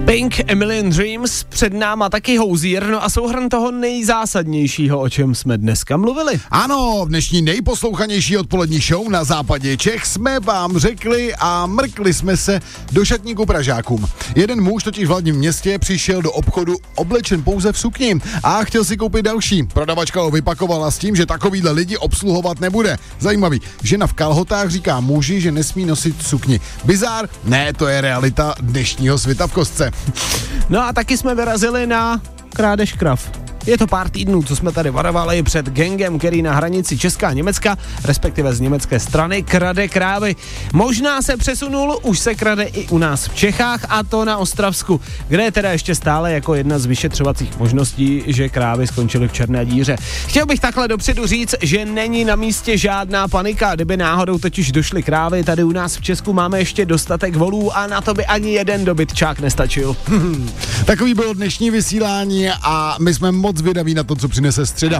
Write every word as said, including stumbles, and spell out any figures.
Pink, A Million Dreams, před náma taky Hozier, no a souhrn toho nejzásadnějšího, o čem jsme dneska mluvili. Ano, v dnešní nejposlouchanější odpolední show na západě Čech jsme vám řekli a mrkli jsme se do šatníku Pražákům. Jeden muž totiž v hlavním městě přišel do obchodu oblečen pouze v sukni a chtěl si koupit další. Prodavačka ho vypakovala s tím, že takovýhle lidi obsluhovat nebude. Zajímavý, žena v kalhotách říká muži, že nesmí nosit sukni. Bizár? Ne, to je realita dnešního světa v kostce. No a taky jsme vyrazili na krádež krav. Je to pár týdnů, co jsme tady varovali před gangem, který na hranici Česka a Německa, respektive z německé strany, krade krávy. Možná se přesunul, už se krade i u nás v Čechách, a to na Ostravsku, kde je teda ještě stále jako jedna z vyšetřovacích možností, že krávy skončily v černé díře. Chtěl bych takhle dopředu říct, že není na místě žádná panika, kdyby náhodou totiž došly krávy, tady u nás v Česku máme ještě dostatek volů a na to by ani jeden dobytčák nestačil. Takový bylo dnešní vysílání a my jsme moc zvědaví na to, co přinese středa.